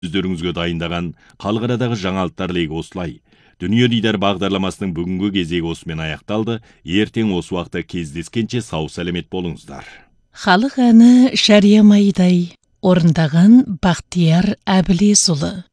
өздеріңізге дайындаған қалғырадағы жаңалықтар легі осылай. Дүние лидер бағдарламасының бүгінгі кезегі осымен аяқталды. Ертең осы уақытта кездескенше сау сәлемет болыңыздар. Халық әні Шәрия Майдай орындаған Бақтияр Әбілесұлы.